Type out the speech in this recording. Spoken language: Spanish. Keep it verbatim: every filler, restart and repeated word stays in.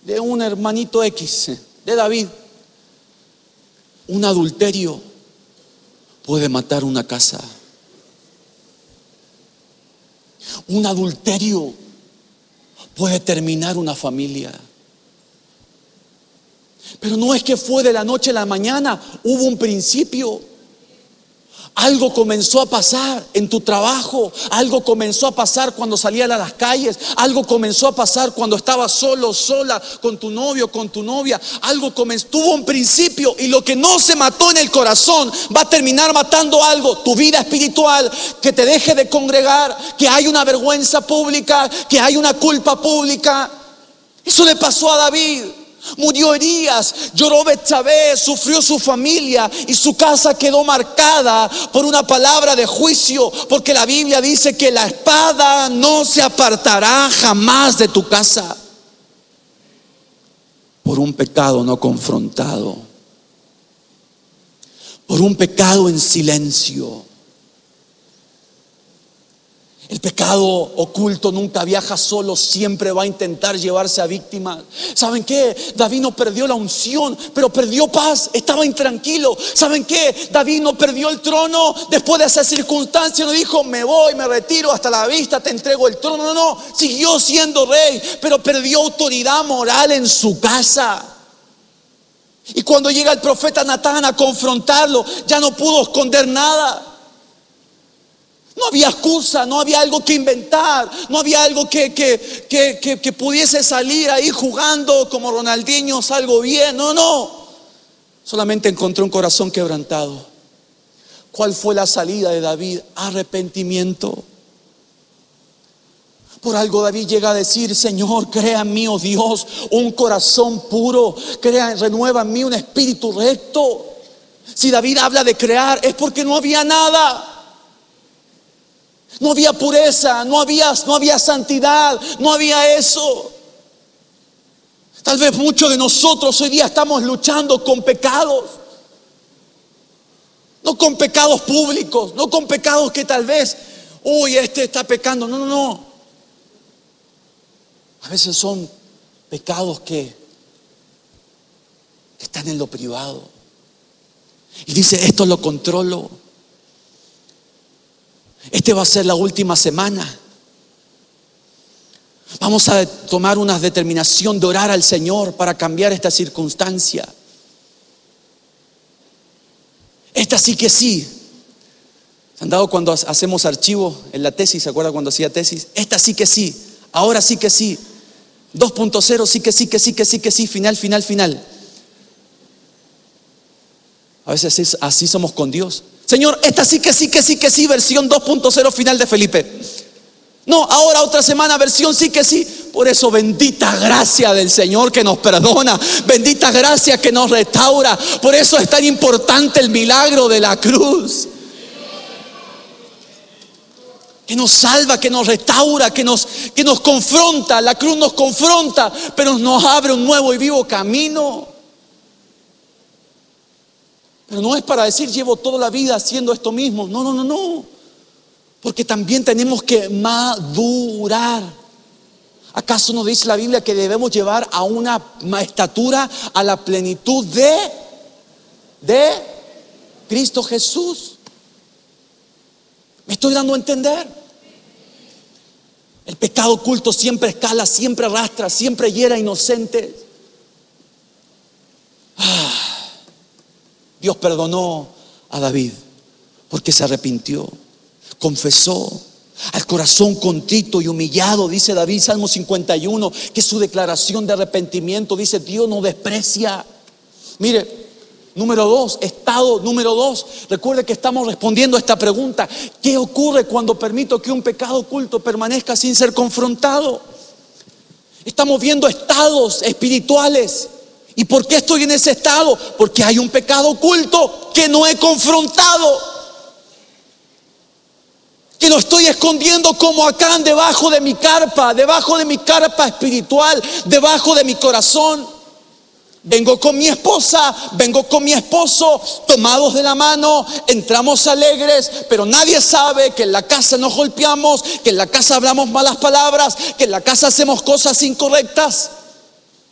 de un hermanito X, de David. Un adulterio puede matar una casa. Un adulterio puede terminar una familia. Pero no es que fue de la noche a la mañana, hubo un principio. Algo comenzó a pasar en tu trabajo, algo comenzó a pasar cuando salías a las calles, algo comenzó a pasar cuando estabas solo, sola, con tu novio, con tu novia. Algo comenzó, tuvo un principio, y lo que no se mató en el corazón va a terminar matando algo, tu vida espiritual, que te deje de congregar, que hay una vergüenza pública, que hay una culpa pública. Eso le pasó a David. Murió Herías, lloró Betsabé, sufrió su familia y su casa quedó marcada por una palabra de juicio, porque la Biblia dice que la espada no se apartará jamás de tu casa por un pecado no confrontado, por un pecado en silencio. El pecado oculto nunca viaja solo, siempre va a intentar llevarse a víctimas. ¿Saben qué? David no perdió la unción, pero perdió paz, estaba intranquilo. ¿Saben qué? David no perdió el trono después de esa circunstancia, no dijo me voy, me retiro, hasta la vista, te entrego el trono. No, no, siguió siendo rey, pero perdió autoridad moral en su casa. Y cuando llega el profeta Natán a confrontarlo, ya no pudo esconder nada. No había excusa, no había algo que inventar, no había algo que, que, que, que, que pudiese salir ahí jugando como Ronaldinho, salgo bien. No, no. Solamente encontró un corazón quebrantado. ¿Cuál fue la salida de David? Arrepentimiento. Por algo David llega a decir: Señor, crea en mí, oh Dios, un corazón puro, crea, renueva en mí un espíritu recto. Si David habla de crear, es porque no había nada. No había pureza, no había, no había santidad, no había eso. Tal vez muchos de nosotros hoy día estamos luchando con pecados. No con pecados públicos, no con pecados que tal vez, uy, este está pecando. No, no, no. A veces son pecados que, que están en lo privado. Y dice, esto lo controlo. Este va a ser la última semana. Vamos a tomar una determinación de orar al Señor para cambiar esta circunstancia. Esta sí que sí. ¿Se han dado cuando hacemos archivo en la tesis? ¿Se acuerdan cuando hacía tesis? Esta sí que sí. Ahora sí que sí. dos punto cero sí que sí, que sí, que sí, que sí. Final, final, final. A veces es, así somos con Dios. Señor, esta sí que sí, que sí, que sí, versión dos punto cero final de Felipe. No, ahora otra semana, versión sí que sí. Por eso bendita gracia del Señor que nos perdona, bendita gracia que nos restaura. Por eso es tan importante el milagro de la cruz, que nos salva, que nos restaura, que nos, que nos confronta. La cruz nos confronta, pero nos abre un nuevo y vivo camino. Pero no es para decir llevo toda la vida haciendo esto mismo. No, no, no, no. Porque también tenemos que madurar. ¿Acaso no dice la Biblia que debemos llevar a una estatura, a la plenitud de, de Cristo Jesús? ¿Me estoy dando a entender? El pecado oculto siempre escala, siempre arrastra, siempre hiera inocentes. Ah. Dios perdonó a David porque se arrepintió, confesó. Al corazón contrito y humillado, dice David, Salmo cincuenta y uno, que su declaración de arrepentimiento, dice, Dios no desprecia. Mire, número dos, estado número dos. Recuerde que estamos respondiendo a esta pregunta: ¿qué ocurre cuando permito que un pecado oculto permanezca sin ser confrontado? Estamos viendo estados espirituales. ¿Y por qué estoy en ese estado? Porque hay un pecado oculto que no he confrontado, que lo estoy escondiendo como Acán debajo de mi carpa, debajo de mi carpa espiritual, debajo de mi corazón. Vengo con mi esposa, vengo con mi esposo, tomados de la mano, entramos alegres, pero nadie sabe que en la casa nos golpeamos, que en la casa hablamos malas palabras, que en la casa hacemos cosas incorrectas.